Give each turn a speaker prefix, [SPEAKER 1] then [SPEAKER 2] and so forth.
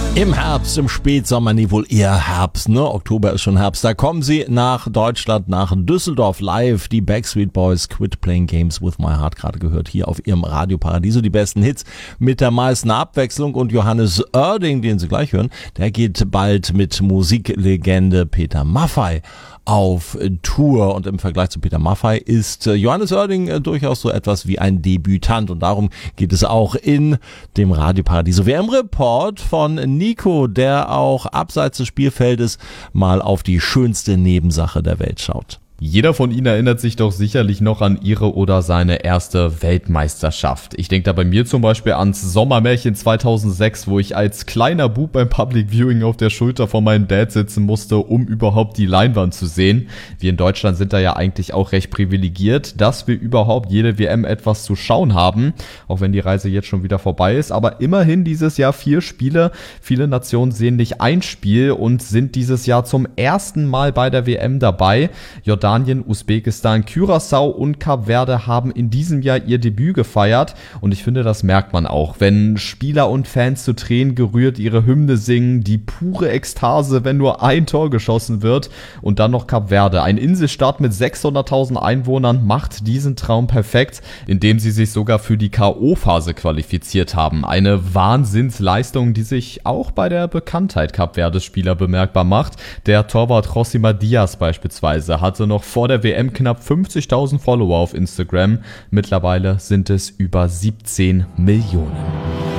[SPEAKER 1] Im Herbst, im Spätsommer, nee, wohl eher Herbst, ne? Oktober ist schon Herbst. Da kommen sie nach Deutschland, nach Düsseldorf live. Die Backstreet Boys, Quit Playing Games with My Heart, gerade gehört hier auf ihrem Radio Paradiso. Die besten Hits mit der meisten Abwechslung. Und Johannes Oerding, den Sie gleich hören, der geht bald mit Musiklegende Peter Maffay auf Tour. Und im Vergleich zu Peter Maffay ist Johannes Oerding durchaus so etwas wie ein Debütant. Und darum geht es auch in dem Radio Paradiso. Wer im Report von Nico, der auch abseits des Spielfeldes mal auf die schönste Nebensache der Welt schaut.
[SPEAKER 2] Jeder von Ihnen erinnert sich doch sicherlich noch an ihre oder seine erste Weltmeisterschaft. Ich denke da bei mir zum Beispiel ans Sommermärchen 2006, wo ich als kleiner Bub beim Public Viewing auf der Schulter von meinem Dad sitzen musste, um überhaupt die Leinwand zu sehen. Wir in Deutschland sind da ja eigentlich auch recht privilegiert, dass wir überhaupt jede WM etwas zu schauen haben, auch wenn die Reise jetzt schon wieder vorbei ist. Aber immerhin dieses Jahr 4 Spiele. Viele Nationen sehen nicht ein Spiel und sind dieses Jahr zum ersten Mal bei der WM dabei. Jordanien, Usbekistan, Curaçao und Kap Verde haben in diesem Jahr ihr Debüt gefeiert und ich finde, das merkt man auch, wenn Spieler und Fans zu Tränen gerührt ihre Hymne singen, die pure Ekstase, wenn nur ein Tor geschossen wird und dann noch Kap Verde. Ein Inselstaat mit 600.000 Einwohnern macht diesen Traum perfekt, indem sie sich sogar für die K.O.-Phase qualifiziert haben. Eine Wahnsinnsleistung, die sich auch bei der Bekanntheit Kap Verdes Spieler bemerkbar macht. Der Torwart Josima Diaz beispielsweise hatte noch vor der WM knapp 50.000 Follower auf Instagram. Mittlerweile sind es über 17 Millionen.